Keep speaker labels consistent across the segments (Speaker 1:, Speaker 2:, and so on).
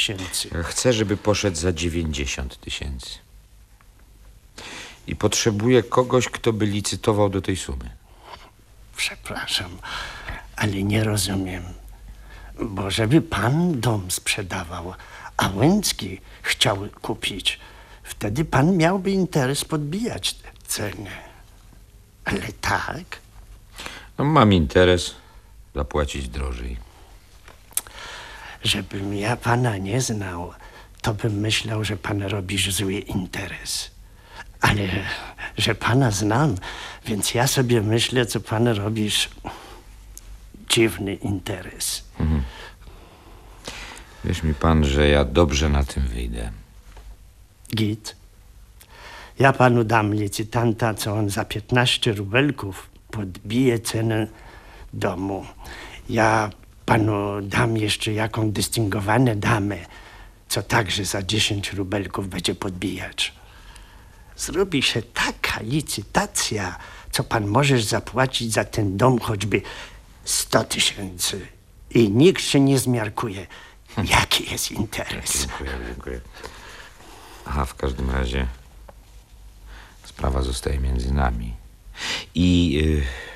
Speaker 1: tysięcy.
Speaker 2: Chcę, żeby poszedł za 90 tysięcy. I potrzebuję kogoś, kto by licytował do tej sumy.
Speaker 1: Przepraszam, ale nie rozumiem. Bo żeby pan dom sprzedawał, a Łęcki chciał kupić, wtedy pan miałby interes podbijać cenę. Ale tak?
Speaker 2: No, mam interes zapłacić drożej.
Speaker 1: Żebym ja pana nie znał, to bym myślał, że pan robisz zły interes. Ale że pana znam, więc ja sobie myślę, co pan robisz dziwny interes.
Speaker 2: Wierz mi pan, że ja dobrze na tym wyjdę.
Speaker 1: Git. Ja panu dam licytanta, co on za 15 rubelków podbije cenę domu. Ja panu dam jeszcze jaką dystyngowaną damę, co także za 10 rubelków będzie podbijać. Zrobi się taka licytacja, co pan możesz zapłacić za ten dom choćby 100 tysięcy. I nikt się nie zmiarkuje, jaki jest interes.
Speaker 2: Dziękuję. Aha, w każdym razie sprawa zostaje między nami. I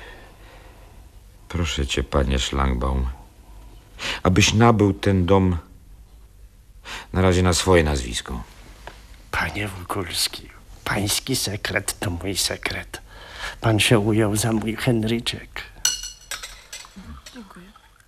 Speaker 2: proszę cię, panie Szlangbaum, abyś nabył ten dom na razie na swoje nazwisko.
Speaker 1: Panie Wokulski, pański sekret to mój sekret. Pan się ujął za mój Henryczek.
Speaker 3: Dziękuję.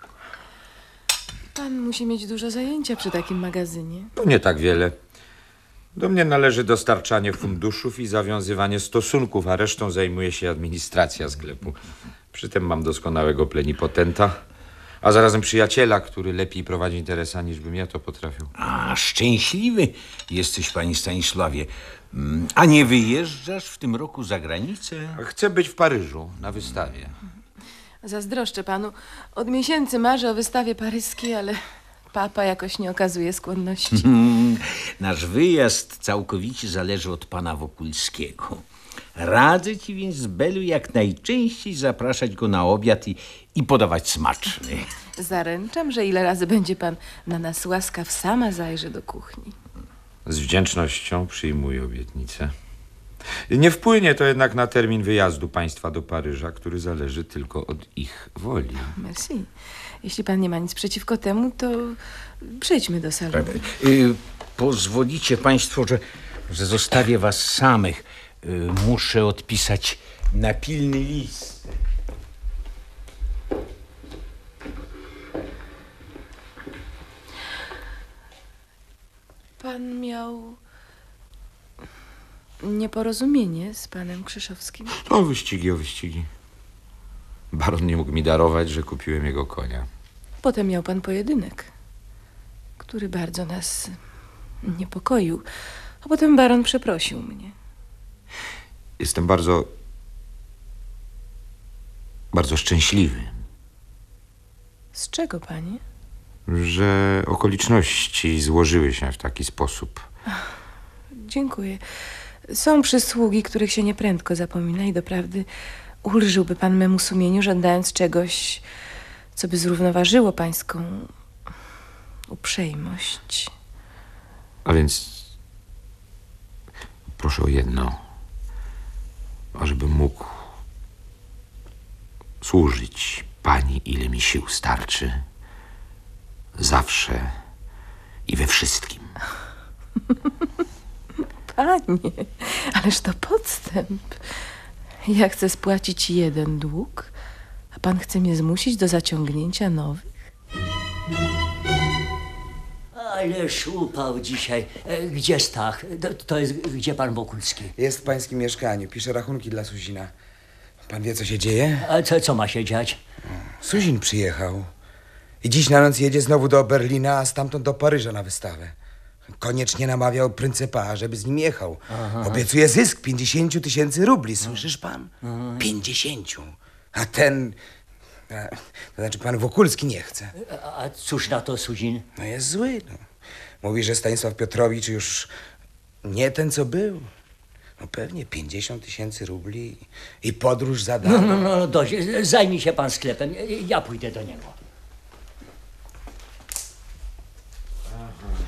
Speaker 3: Pan musi mieć dużo zajęcia przy takim magazynie.
Speaker 2: To nie tak wiele. Do mnie należy dostarczanie funduszów i zawiązywanie stosunków, a resztą zajmuje się administracja sklepu. Przy tym mam doskonałego plenipotenta, a zarazem przyjaciela, który lepiej prowadzi interesa, niż bym ja to potrafił.
Speaker 4: A, szczęśliwy jesteś, panie Stanisławie. A nie wyjeżdżasz w tym roku za granicę?
Speaker 2: Chcę być w Paryżu na wystawie.
Speaker 3: Zazdroszczę panu. Od miesięcy marzę o wystawie paryskiej, ale papa jakoś nie okazuje skłonności.
Speaker 4: Nasz wyjazd całkowicie zależy od pana Wokulskiego. Radzę ci więc z Belu jak najczęściej zapraszać go na obiad i podawać smaczny.
Speaker 3: Zaręczam, że ile razy będzie pan na nas łaskaw, sama zajrzę do kuchni.
Speaker 2: Z wdzięcznością przyjmuję obietnicę. Nie wpłynie to jednak na termin wyjazdu państwa do Paryża, który zależy tylko od ich woli.
Speaker 3: Merci. Jeśli pan nie ma nic przeciwko temu, to przejdźmy do salonu.
Speaker 4: Pozwolicie państwo, że zostawię was samych. Muszę odpisać napilny list.
Speaker 3: Pan miał nieporozumienie z panem Krzyszowskim?
Speaker 2: O wyścigi. Baron nie mógł mi darować, że kupiłem jego konia.
Speaker 3: Potem miał pan pojedynek, który bardzo nas niepokoił. A potem baron przeprosił mnie.
Speaker 2: Jestem bardzo szczęśliwy,
Speaker 3: Z czego, panie?
Speaker 2: że okoliczności złożyły się w taki sposób.
Speaker 3: Dziękuję. Są przysługi, których się nieprędko zapomina i doprawdy ulżyłby pan memu sumieniu, żądając czegoś, co by zrównoważyło pańską uprzejmość.
Speaker 2: A więc proszę o jedno, ażebym mógł służyć pani, ile mi sił starczy, zawsze i we wszystkim.
Speaker 3: Panie, ależ to podstęp. Ja chcę spłacić jeden dług, a pan chce mnie zmusić do zaciągnięcia nowych?
Speaker 5: Ależ upał dzisiaj. Gdzie Stach? To jest gdzie pan Wokulski?
Speaker 6: Jest w pańskim mieszkaniu. Pisze rachunki dla Suzina. Pan wie, co się dzieje?
Speaker 5: A co ma się dziać?
Speaker 6: Suzin przyjechał. I dziś na noc jedzie znowu do Berlina, a stamtąd do Paryża na wystawę. Koniecznie namawiał pryncypa, żeby z nim jechał. Obiecuje zysk 50 tysięcy rubli. Słyszysz pan? 50. A ten... To znaczy pan Wokulski nie chce.
Speaker 5: A cóż na to Suzin?
Speaker 6: No jest zły. No. Mówi, że Stanisław Piotrowicz już nie ten, co był. No pewnie 50 tysięcy rubli i podróż za darmo.
Speaker 5: No dość. Zajmij się pan sklepem. Ja pójdę do niego.